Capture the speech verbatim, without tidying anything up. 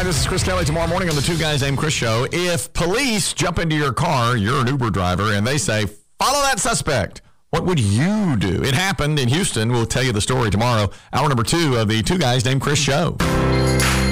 Hi, this is Chris Kelly. Tomorrow morning on the Two Guys Named Chris show, if police jump into your car, you're an Uber driver, and they say, follow that suspect, what would you do? It happened in Houston. We'll tell you the story tomorrow. Hour number two of the Two Guys Named Chris show.